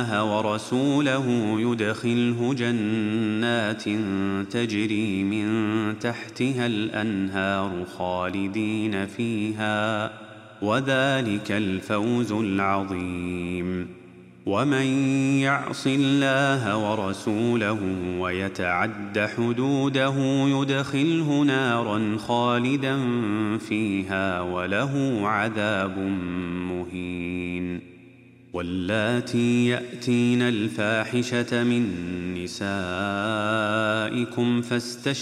ورسوله يدخله جنات تجري من تحتها الأنهار خالدين فيها، وذلك الفوز العظيم. ومن يعص الله ورسوله ويتعد حدوده يدخله نارا خالدا فيها وله عذاب مهين. واللاتي يأتين الفاحشة من نسائكم